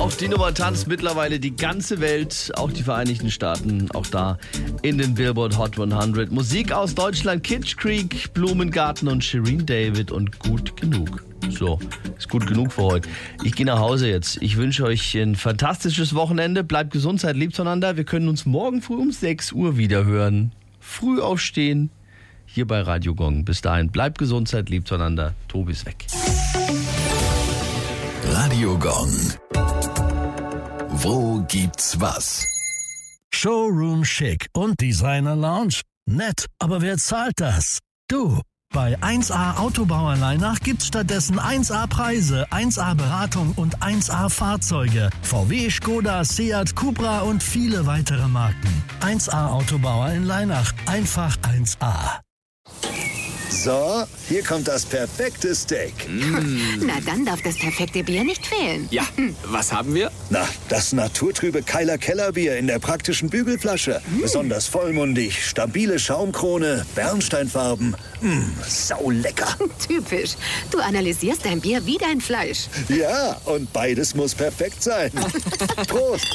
Auf die Nummer tanzt mittlerweile die ganze Welt, auch die Vereinigten Staaten, auch da in den Billboard Hot 100. Musik aus Deutschland, Kitsch Creek, Blumengarten und Shireen David und Gut Genug. So, ist gut genug für heute. Ich gehe nach Hause jetzt. Ich wünsche euch ein fantastisches Wochenende. Bleibt gesund, seid lieb zueinander. Wir können uns morgen früh um 6 Uhr wieder hören. Früh aufstehen, hier bei Radio Gong. Bis dahin, bleibt gesund, seid lieb zueinander. Tobi ist weg. Radio Gong. Wo gibt's was? Showroom Chic und Designer Lounge. Nett, aber wer zahlt das? Du. Bei 1A Autobauer Leinach gibt's stattdessen 1A Preise, 1A Beratung und 1A Fahrzeuge. VW, Skoda, Seat, Cupra und viele weitere Marken. 1A Autobauer in Leinach. Einfach 1A. So, hier kommt das perfekte Steak. Na, dann darf das perfekte Bier nicht fehlen. Ja, was haben wir? Na, das naturtrübe Keiler Kellerbier in der praktischen Bügelflasche. Besonders vollmundig, stabile Schaumkrone, Bernsteinfarben. Saulecker. Typisch. Du analysierst dein Bier wie dein Fleisch. Ja, und beides muss perfekt sein. Prost.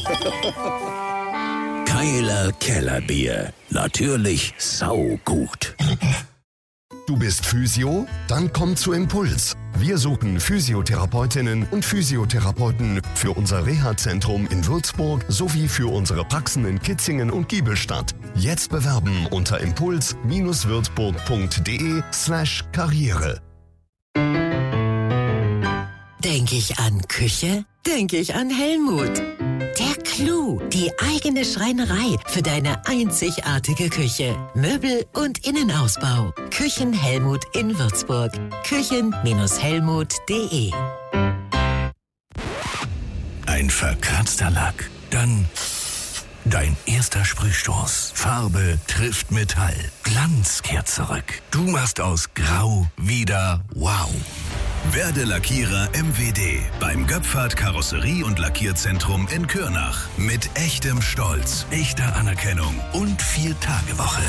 Keiler Kellerbier. Natürlich saugut. Du bist Physio? Dann komm zu Impuls. Wir suchen Physiotherapeutinnen und Physiotherapeuten für unser Reha-Zentrum in Würzburg sowie für unsere Praxen in Kitzingen und Giebelstadt. Jetzt bewerben unter impuls-würzburg.de/Karriere. Denke ich an Küche? Denke ich an Helmut. Der Clou, die eigene Schreinerei für deine einzigartige Küche. Möbel und Innenausbau. Küchen Helmut in Würzburg. Küchen-helmut.de. Ein verkratzter Lack. Dann dein erster Sprühstoß. Farbe trifft Metall. Glanz kehrt zurück. Du machst aus Grau wieder Wow. Werde Lackierer MWD beim Göpfert Karosserie- und Lackierzentrum in Kürnach. Mit echtem Stolz, echter Anerkennung und 4-Tage-Woche.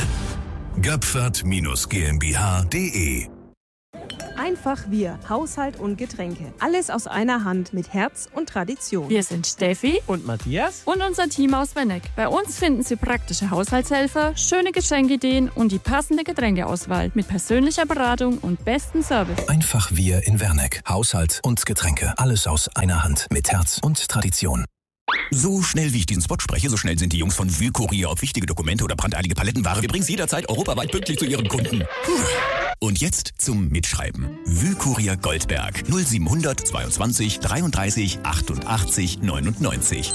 Göpfert-GmbH.de. Einfach wir, Haushalt und Getränke. Alles aus einer Hand mit Herz und Tradition. Wir sind Steffi und Matthias und unser Team aus Wenneck. Bei uns finden Sie praktische Haushaltshelfer, schöne Geschenkideen und die passende Getränkeauswahl mit persönlicher Beratung und bestem Service. Einfach wir in Werneck. Haushalt und Getränke. Alles aus einer Hand mit Herz und Tradition. So schnell wie ich diesen Spot spreche, so schnell sind die Jungs von Wühlkurier auf wichtige Dokumente oder brandeilige Palettenware. Wir bringen es jederzeit europaweit pünktlich zu ihren Kunden. Und jetzt zum Mitschreiben. Wühlkurier Goldberg 0700 22 33 88 99.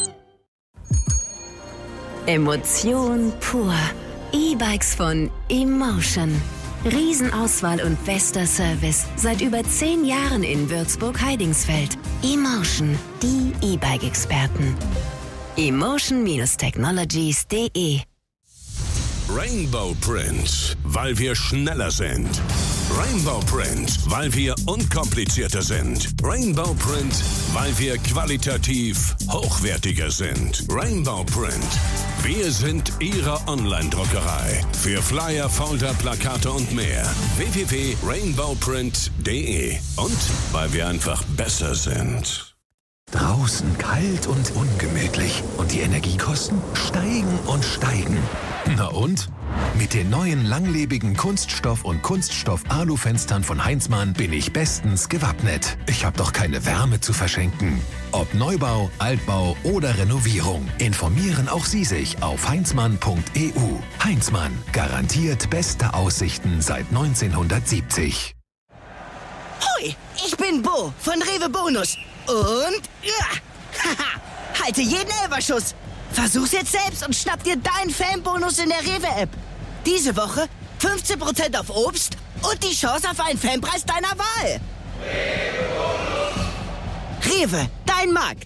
Emotion pur. E-Bikes von Emotion. Riesenauswahl und bester Service. Seit über 10 Jahren in Würzburg-Heidingsfeld. Emotion, die E-Bike-Experten. Emotion-Technologies.de. Rainbow Print, weil wir schneller sind. Rainbow Print, weil wir unkomplizierter sind. Rainbow Print, weil wir qualitativ hochwertiger sind. Rainbow Print, wir sind Ihre Online-Druckerei. Für Flyer, Folder, Plakate und mehr. www.rainbowprint.de. Und weil wir einfach besser sind. Draußen kalt und ungemütlich. Und die Energiekosten steigen und steigen. Na und? Mit den neuen langlebigen Kunststoff- und Kunststoff-Alu-Fenstern von Heinzmann bin ich bestens gewappnet. Ich habe doch keine Wärme zu verschenken. Ob Neubau, Altbau oder Renovierung, informieren auch Sie sich auf heinzmann.eu. Heinzmann, garantiert beste Aussichten seit 1970. Hoi, ich bin Bo von Rewe Bonus. Und haha, halte jeden Elferschuss. Versuch's jetzt selbst und schnapp dir deinen Fanbonus in der Rewe-App. Diese Woche 15% auf Obst und die Chance auf einen Fanpreis deiner Wahl. Rewe, dein Markt.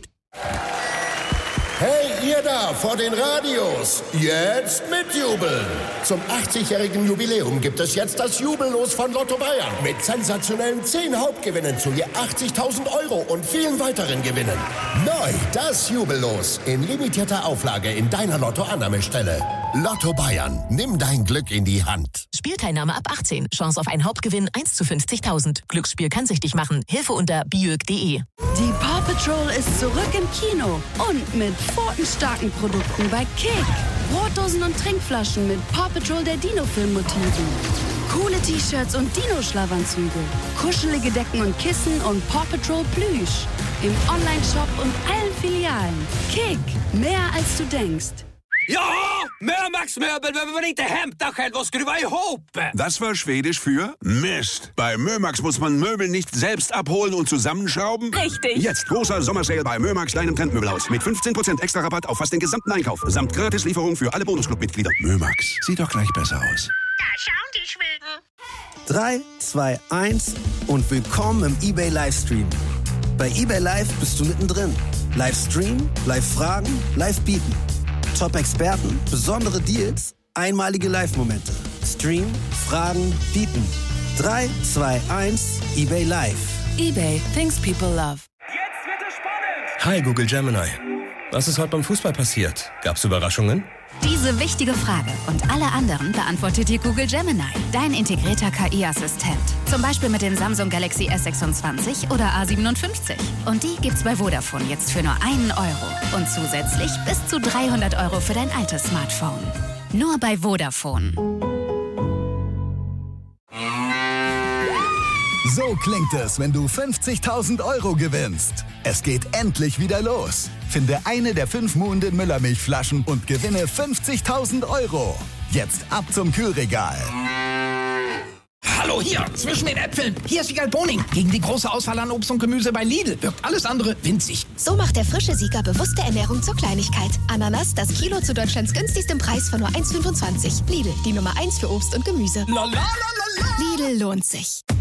Hey, ihr da vor den Radios, jetzt mitjubeln. Zum 80-jährigen Jubiläum gibt es jetzt das Jubellos von Lotto Bayern. Mit sensationellen 10 Hauptgewinnen zu je 80.000 Euro und vielen weiteren Gewinnen. Neu, das Jubellos in limitierter Auflage in deiner Lotto-Annahmestelle. Lotto Bayern, nimm dein Glück in die Hand. Spielteilnahme ab 18. Chance auf einen Hauptgewinn 1 zu 50.000. Glücksspiel kann süchtig machen. Hilfe unter biög.de. Die Paw Patrol ist zurück im Kino und mit pfotenstarken Produkten bei Kick. Brotdosen und Trinkflaschen mit Paw Patrol der Dino-Film-Motiven. Coole T-Shirts und Dino-Schlafanzüge. Kuschelige Decken und Kissen und Paw Patrol Plüsch. Im Online-Shop und allen Filialen. Kick, mehr als du denkst. Ja, Mömax-Möbel behöver man inte hämta själv och skruva ihop. Das war Schwedisch für Mist. Bei Mömax muss man Möbel nicht selbst abholen und zusammenschrauben. Richtig. Jetzt großer Sommersale bei Mömax, deinem Trendmöbelhaus. Mit 15% extra Rabatt auf fast den gesamten Einkauf. Samt Gratislieferung für alle Bonusclub-Mitglieder. Mömax, sieht doch gleich besser aus. Da schauen die Schweden. 3, 2, 1 und willkommen im eBay Livestream. Bei eBay Live bist du mittendrin. Livestream, Live-Fragen, Live-Bieten. Top-Experten, besondere Deals, einmalige Live-Momente. Stream, Fragen, Bieten. 3, 2, 1, eBay Live. eBay, things people love. Hi Google Gemini. Was ist heute beim Fußball passiert? Gab's Überraschungen? Diese wichtige Frage und alle anderen beantwortet dir Google Gemini, dein integrierter KI-Assistent. Zum Beispiel mit den Samsung Galaxy S26 oder A57. Und die gibt's bei Vodafone jetzt für nur €1. Und zusätzlich bis zu €300 für dein altes Smartphone. Nur bei Vodafone. So klingt es, wenn du 50.000 € gewinnst. Es geht endlich wieder los. Finde eine der 5 Muhnden Müllermilchflaschen und gewinne 50.000 €. Jetzt ab zum Kühlregal. Hallo, hier, zwischen den Äpfeln. Hier ist Wiegald Boning. Gegen die große Auswahl an Obst und Gemüse bei Lidl wirkt alles andere winzig. So macht der frische Sieger bewusste Ernährung zur Kleinigkeit. Ananas, das Kilo zu Deutschlands günstigstem Preis von nur 1,25. Lidl, die Nummer 1 für Obst und Gemüse. La la la la la. Lidl lohnt sich.